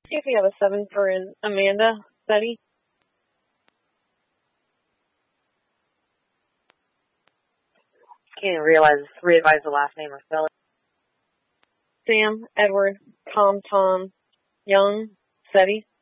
See if we have a 7 for Amanda Betty. Can't even realize it's 3 advised the last name or spell it. Sam, Edward, Tom, Young, SETI.